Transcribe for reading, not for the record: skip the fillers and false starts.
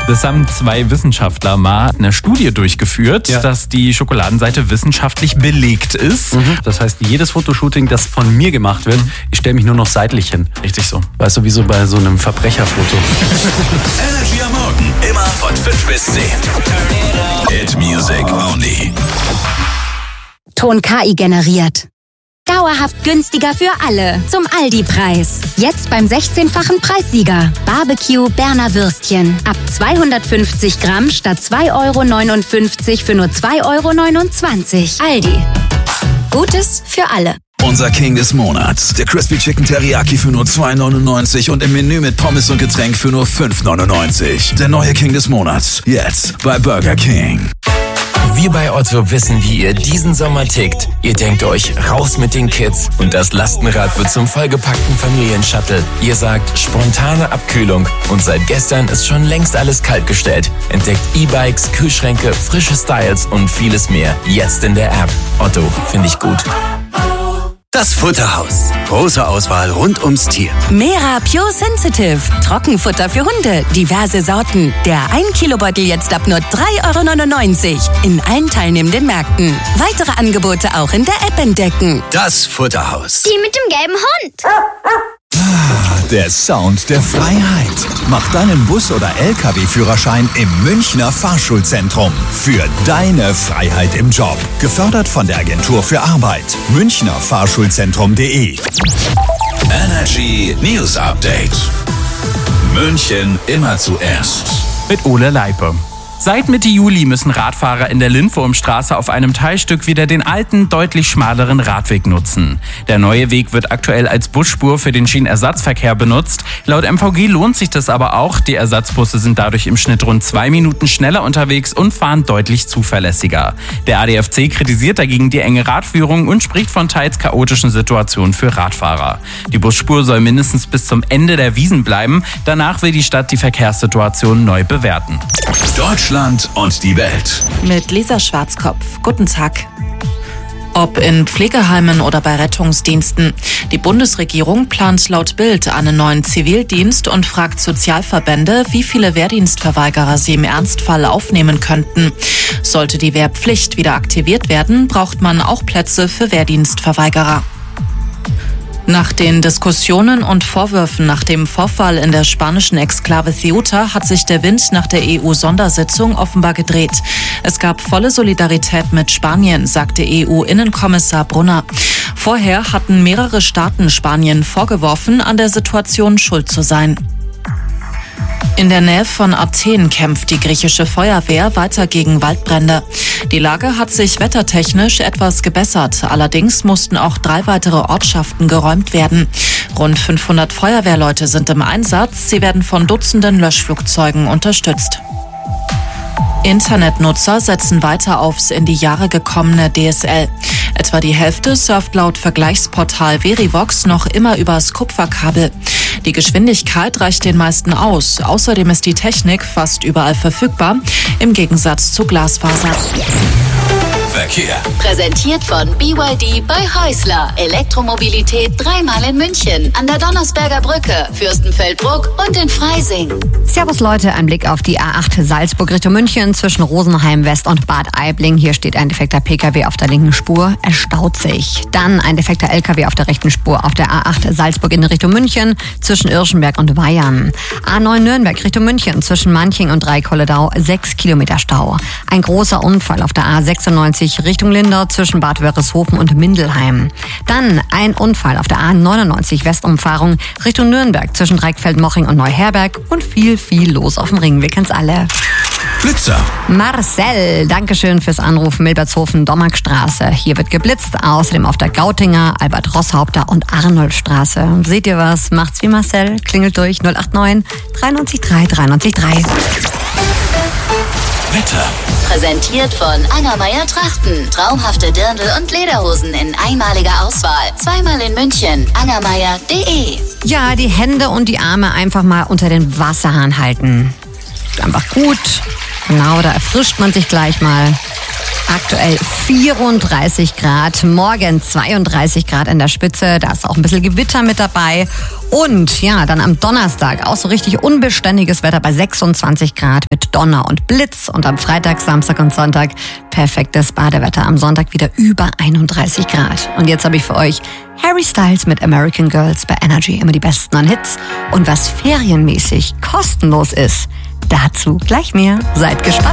Das haben 2 Wissenschaftler mal eine Studie durchgeführt, dass die Schokoladenseite wissenschaftlich belegt ist. Das heißt, jedes Fotoshooting, das von mir gemacht wird, ich stelle mich nur noch seitlich hin. Richtig so. Weißt du, wie so bei so einem Verbrecherfoto. Energy am Morgen, immer von 5 bis 10. Hit Music Only. Ton KI generiert. Dauerhaft günstiger für alle. Zum Aldi-Preis. Jetzt beim 16-fachen Preissieger. Barbecue Berner Würstchen. Ab 250 Gramm statt 2,59 € für nur 2,29 €. Aldi. Gutes für alle. Unser King des Monats. Der Crispy Chicken Teriyaki für nur 2,99 und im Menü mit Pommes und Getränk für nur 5,99. Der neue King des Monats. Jetzt bei Burger King. Wir bei Otto wissen, wie ihr diesen Sommer tickt. Ihr denkt euch, raus mit den Kids und das Lastenrad wird zum vollgepackten Familienshuttle. Ihr sagt, spontane Abkühlung und seit gestern ist schon längst alles kaltgestellt. Entdeckt E-Bikes, Kühlschränke, frische Styles und vieles mehr. Jetzt in der App. Otto, finde ich gut. Das Futterhaus. Große Auswahl rund ums Tier. Mera Pure Sensitive. Trockenfutter für Hunde. Diverse Sorten. Der 1-Kilo-Beutel jetzt ab nur 3,99 € in allen teilnehmenden Märkten. Weitere Angebote auch in der App entdecken. Das Futterhaus. Die mit dem gelben Hund. Der Sound der Freiheit. Mach deinen Bus- oder LKW-Führerschein im Münchner Fahrschulzentrum. Für deine Freiheit im Job. Gefördert von der Agentur für Arbeit. münchnerfahrschulzentrum.de. Energy News Update. München immer zuerst. Mit Ole Leipe. Seit Mitte Juli müssen Radfahrer in der Lindwurmstraße auf einem Teilstück wieder den alten, deutlich schmaleren Radweg nutzen. Der neue Weg wird aktuell als Busspur für den Schienenersatzverkehr benutzt. Laut MVG lohnt sich das aber auch. Die Ersatzbusse sind dadurch im Schnitt rund 2 Minuten schneller unterwegs und fahren deutlich zuverlässiger. Der ADFC kritisiert dagegen die enge Radführung und spricht von teils chaotischen Situationen für Radfahrer. Die Busspur soll mindestens bis zum Ende der Wiesn bleiben. Danach will die Stadt die Verkehrssituation neu bewerten. Deutschland und die Welt. Mit Lisa Schwarzkopf. Guten Tag. Ob in Pflegeheimen oder bei Rettungsdiensten. Die Bundesregierung plant laut Bild einen neuen Zivildienst und fragt Sozialverbände, wie viele Wehrdienstverweigerer sie im Ernstfall aufnehmen könnten. Sollte die Wehrpflicht wieder aktiviert werden, braucht man auch Plätze für Wehrdienstverweigerer. Nach den Diskussionen und Vorwürfen nach dem Vorfall in der spanischen Exklave Ceuta hat sich der Wind nach der EU-Sondersitzung offenbar gedreht. Es gab volle Solidarität mit Spanien, sagte EU-Innenkommissar Brunner. Vorher hatten mehrere Staaten Spanien vorgeworfen, an der Situation schuld zu sein. In der Nähe von Athen kämpft die griechische Feuerwehr weiter gegen Waldbrände. Die Lage hat sich wettertechnisch etwas gebessert. Allerdings mussten auch 3 weitere Ortschaften geräumt werden. Rund 500 Feuerwehrleute sind im Einsatz. Sie werden von Dutzenden Löschflugzeugen unterstützt. Internetnutzer setzen weiter aufs in die Jahre gekommene DSL. Etwa die Hälfte surft laut Vergleichsportal Verivox noch immer übers Kupferkabel. Die Geschwindigkeit reicht den meisten aus. Außerdem ist die Technik fast überall verfügbar, im Gegensatz zu Glasfaser. Verkehr. Präsentiert von BYD bei Häusler. Elektromobilität 3-mal in München. An der Donnersberger Brücke, Fürstenfeldbruck und in Freising. Servus Leute, ein Blick auf die A8 Salzburg Richtung München zwischen Rosenheim West und Bad Aibling. Hier steht ein defekter PKW auf der linken Spur. Es staut sich. Dann ein defekter LKW auf der rechten Spur auf der A8 Salzburg in Richtung München zwischen Irschenberg und Weyern. A9 Nürnberg Richtung München zwischen Manching und Dreikolledau 6 Kilometer Stau. Ein großer Unfall auf der A96 Richtung Lindau zwischen Bad Wörishofen und Mindelheim. Dann ein Unfall auf der A99 Westumfahrung Richtung Nürnberg zwischen Dreieckfeld-Moching und Neuherberg und viel los auf dem Ring. Wir kennen's alle. Blitzer. Marcel, Dankeschön fürs Anrufen. Milbertshofen, Dommerkstraße. Hier wird geblitzt. Außerdem auf der Gautinger, Albert-Rosshaupter und Arnoldstraße. Seht ihr was? Macht's wie Marcel. Klingelt durch 089 93 3 93 3. Wetter. Präsentiert von Angermeier Trachten. Traumhafte Dirndl und Lederhosen in einmaliger Auswahl. 2-mal in München. Angermeier.de. Ja, die Hände und die Arme einfach mal unter den Wasserhahn halten. Einfach gut. Genau, da erfrischt man sich gleich mal. Aktuell 34 Grad, morgen 32 Grad in der Spitze, da ist auch ein bisschen Gewitter mit dabei. Und ja, dann am Donnerstag auch so richtig unbeständiges Wetter bei 26 Grad mit Donner und Blitz. Und am Freitag, Samstag und Sonntag perfektes Badewetter. Am Sonntag wieder über 31 Grad. Und jetzt habe ich für euch Harry Styles mit American Girls bei Energy. Immer die besten an Hits. Und was ferienmäßig kostenlos ist, dazu gleich mehr. Seid gespannt.